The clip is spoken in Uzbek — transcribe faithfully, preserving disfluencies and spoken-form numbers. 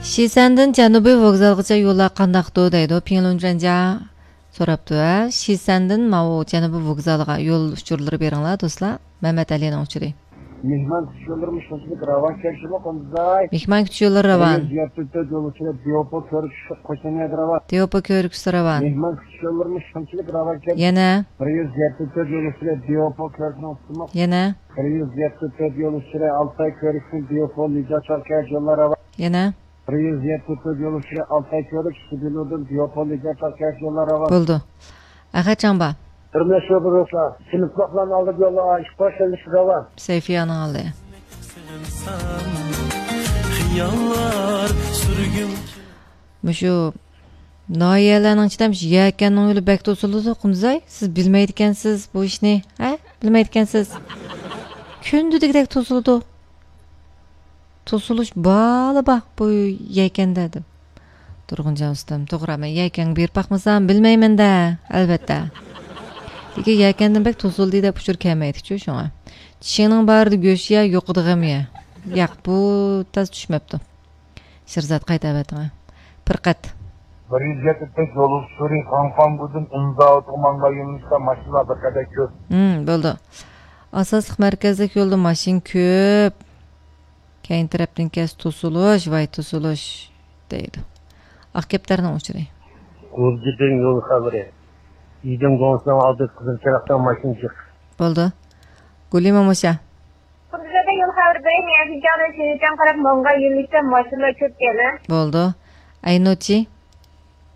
Shisandan Janubiy vokzalgacha yo'llar qandaqdi deydi Pinglunjanja so'rabdi. Shisandan mau Janubiy vokzalga yo'l uchurlari beringlar do'stlar. Mehmet Alining uchuri. Mehmon kutishlarimiz shunchalik ravan kelishimi qonday. Mehmon kutishlar ravan. Ziyoratda yo'lovchilar Diopo ko'rish qo'shini ravan. Diopo ko'rish ravan. Mehmon kutishlarimiz shunchalik ravan keldi. Yana. Bir yuz ziyoratda yo'lovchilar Diopo ko'rishni Yana. bir yuz ziyoratda yo'lovchilar Altay ko'rishni Diopo Lijacha yo'llar ravan. Yana. bir yuz ziyoratda yo'lovchilar Altay ko'rish Sibilodan Diopo Lijacha yo'llar ravan. Bo'ldi. Ag'achamba. Hürmet olursa, sınıflarla aldık yola, iş başlamış ravan. Seyfiyan'ın aldı. Müşü Naiyelerinin içinde bir yerkeninin öyle bekte usulü Kumzay. Siz bilmeydikensiz bu iş ne? He? Bilmeydikensiz. Kündü dikdek tosuludu. Tosuluş bağlı bak bu yerken dedim. Durgunca ustam, doğru ben yerken bir bakmasam bilmeymen de elbette. Deki yerkenden bek tosuldu da puşur kelmeydik şu şuna. Çişinin bardı göş ya yoqdig'im ya. Yo'q bu tas tushmabdi. Shirzat qayta aytdi. Pirqat. bir yuz yetmiş yo'lovchilar Hongkong budun imzo tomonga yo'nalishda mashina bir qadar ko'p. Hmm, bo'ldi. Asosliq markazdagi yo'lda mashin ko'p. Keyin tarafdan kes tosulush, vay tosulush deydi. Aqkeptarning uchiri. O'zgidan yo'l xabari. İdim konusunda aldık kızım çaraptan maşın çık. Bo'ldi. Gulima Musha. Kızılda yol xabar bereyim. Yani canı şeyden qarab monga yo'nalishda mashinalar ko'p keldi. Bo'ldi. Aynochi.